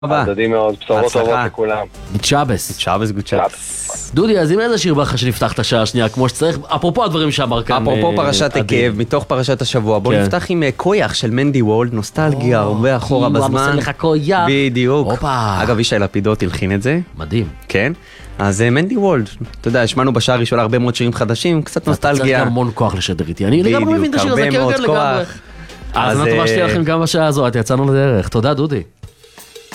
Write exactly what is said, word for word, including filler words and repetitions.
הדדי מאוד, בשורות טובות לכולם. צ'אבס. צ'אבס, גוד צ'אבס. דודי, אז עם איזה שיר בא לך שנפתח את השעה השנייה כמו שצריך? אפרופו הדברים שאמר כאן. אפרופו פרשת עקב, מתוך פרשת השבוע. בוא נפתח עם קויח של מנדי וולד, נוסטלגיה, הרבה אחורה בזמן. עושה לך קויח. בדיוק. אגב, ישי לפידות הלחין את זה. מדהים. כן. אז מנדי וולד, אתה יודע, השמענו בשעה הראשונה הרבה מאוד שירים חדשים, קצת נוסטלגיה. אתה צריך המון כוח לשדר איתי. אני לגמרי מבין את השיר הזה, כן, כן, לגמרי. אז נתבשתי לכם גם בשעה הזו, יצאנו לדרך. תודה, דודי.